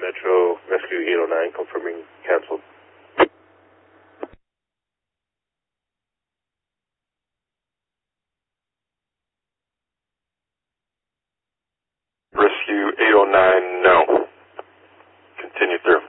Metro, Rescue 809, confirming canceled. Rescue 809, no. Continue through.